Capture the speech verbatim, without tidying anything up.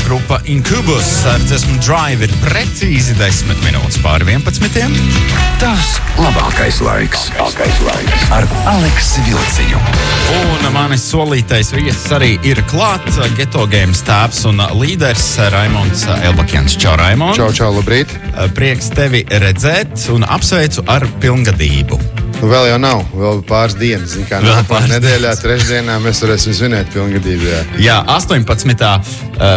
grupa Incubus ar dziesmu Drive ir precīzi desmit minūtes pāri vienpadsmitiem. Tas labākais laiks. Labākais laiks. Ar Aleksu Vilciņu. Un manis solītais viesis arī ir klāt. Geto Games tēvs un līderis Raimonds Elbakjans. Čau, Raimond. Čau, čau, labrīt. Prieks tevi redzēt un apsveicu ar pilngadību. Nu, vēl jau nav, vēl pāris dienas. Zin kā nākamā nedēļā, trešdienā mēs varēsim svinēt pilngadību. Jā, jā astoņpadsmitā